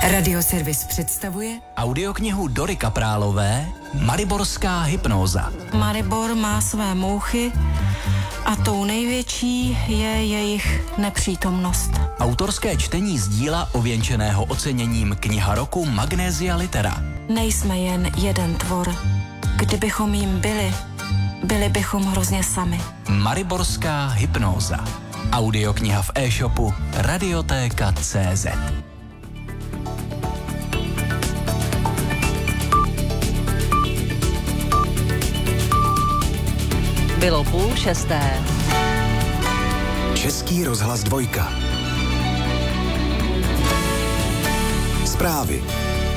Radioservis představuje audioknihu Dory Kaprálové Mariborská hypnóza. Maribor má své mouchy a tou největší je jejich nepřítomnost. Autorské čtení z díla ověnčeného oceněním Kniha roku Magnesia Litera. Nejsme jen jeden tvor. Kdybychom jim byli bychom hrozně sami. Mariborská hypnóza. Audiokniha v e-shopu Radiotéka.cz. Bylo 5:30. Český rozhlas 2. Zprávy.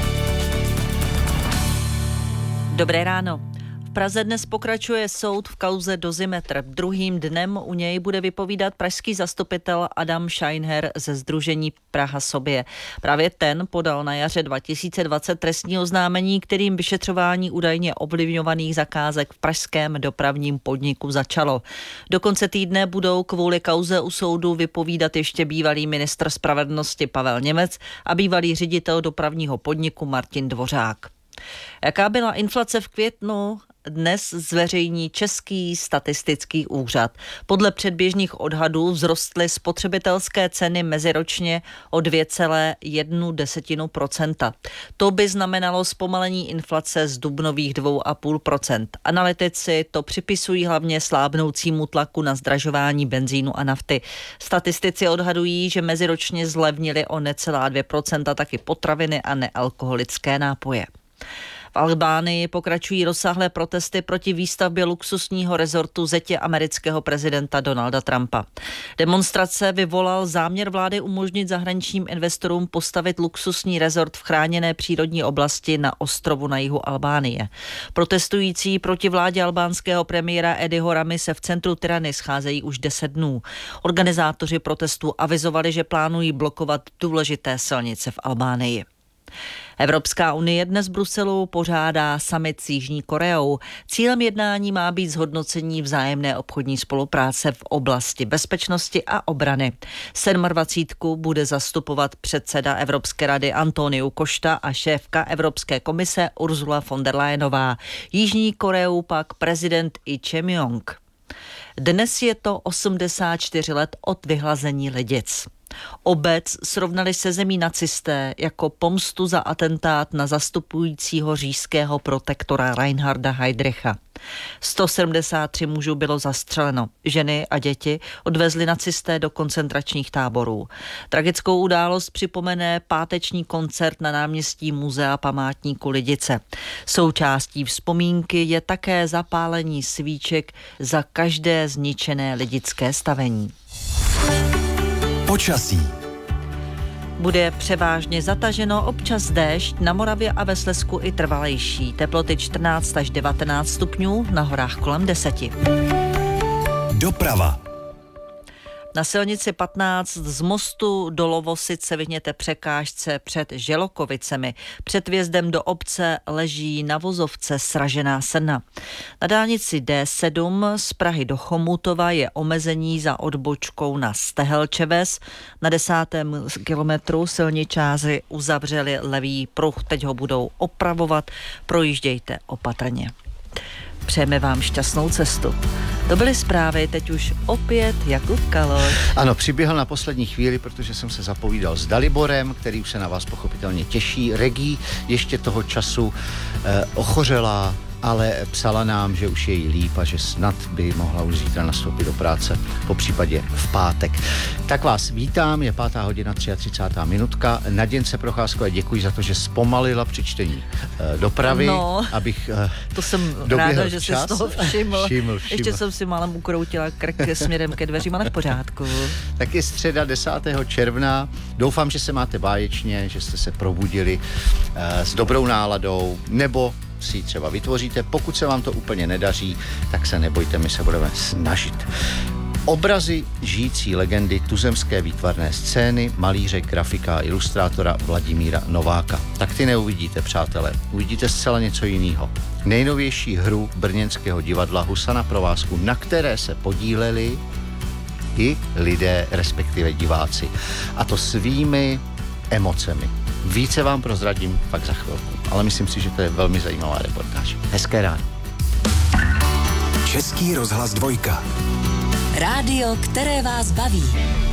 Dobré ráno. V Praze dnes pokračuje soud v kauze Dozimetr. Druhým dnem u něj bude vypovídat pražský zastupitel Adam Scheinher ze sdružení Praha sobě. Právě ten podal na jaře 2020 trestní oznámení, kterým vyšetřování údajně ovlivňovaných zakázek v pražském dopravním podniku začalo. Do konce týdne budou kvůli kauze u soudu vypovídat ještě bývalý ministr spravedlnosti Pavel Němec a bývalý ředitel dopravního podniku Martin Dvořák. Jaká byla inflace v květnu? Dnes zveřejní Český statistický úřad. Podle předběžných odhadů vzrostly spotřebitelské ceny meziročně o 2,1%. To by znamenalo zpomalení inflace z dubnových 2,5%. Analytici to připisují hlavně slábnoucímu tlaku na zdražování benzínu a nafty. Statistici odhadují, že meziročně zlevnily o necelá 2% taky potraviny a nealkoholické nápoje. V Albánii pokračují rozsáhlé protesty proti výstavbě luxusního rezortu zetě amerického prezidenta Donalda Trumpa. Demonstrace vyvolal záměr vlády umožnit zahraničním investorům postavit luxusní rezort v chráněné přírodní oblasti na ostrovu na jihu Albánie. Protestující proti vládě albánského premiéra Ediho Ramy se v centru Tirany scházejí už 10 dnů. Organizátoři protestů avizovali, že plánují blokovat důležité silnice v Albánii. Evropská unie dnes v Bruselu pořádá summit s Jižní Koreou. Cílem jednání má být zhodnocení vzájemné obchodní spolupráce v oblasti bezpečnosti a obrany. 27. bude zastupovat předseda Evropské rady Antonio Costa a šéfka Evropské komise Ursula von der Leyenová. Jižní Koreu pak prezident Lee Jae-myung. Dnes je to 84 let od vyhlazení Lidic. Obec srovnali se zemí nacisté jako pomstu za atentát na zastupujícího říšského protektora Reinharda Heydricha. 173 mužů bylo zastřeleno. Ženy a děti odvezli nacisté do koncentračních táborů. Tragickou událost připomene páteční koncert na náměstí Muzea památníku Lidice. Součástí vzpomínky je také zapálení svíček za každé zničené lidické stavení. Počasí. Bude převážně zataženo, občas déšť, na Moravě a ve Slezsku i trvalejší. Teploty 14 až 19 stupňů, na horách kolem 10. Doprava. Na silnici 15 z mostu do Lovosic se vyhněte překážce před Želokovicemi. Před vjezdem do obce leží na vozovce sražená srna. Na dálnici D7 z Prahy do Chomutova je omezení za odbočkou na Stehelčeves. Na 10. kilometru silničáři uzavřeli levý pruh, teď ho budou opravovat, projíždějte opatrně. Přejeme vám šťastnou cestu. To byly zprávy, teď už opět Jakub Kaloš. Ano, přiběhl na poslední chvíli, protože jsem se zapovídal s Daliborem, který už se na vás pochopitelně těší. Regí ještě toho času ochořela, ale psala nám, že už je jí líp a že snad by mohla už zítra nastoupit do práce, po případě v pátek. Tak vás vítám, je 5:33 Naděnce Procházkové děkuji za to, že zpomalila při čtení dopravy, abych to jsem ráda, že jsi z toho všiml. Ještě jsem si málem ukroutila krk směrem ke dveřím, ale v pořádku. Tak je středa 10. června. Doufám, že se máte báječně, že jste se probudili s dobrou náladou, nebo si třeba vytvoříte. Pokud se vám to úplně nedaří, tak se nebojte, my se budeme snažit. Obrazy žijící legendy tuzemské výtvarné scény, malíře, grafika a ilustrátora Vladimíra Nováka. Tak ty neuvidíte, přátelé. Uvidíte zcela něco jiného. Nejnovější hru brněnského divadla Husa na provázku, na které se podíleli i lidé, respektive diváci. A to svými emocemi. Více vám prozradím pak za chvilku, ale myslím si, že to je velmi zajímavá reportáž. Hezké ráno. Český rozhlas 2. Rádio, které vás baví.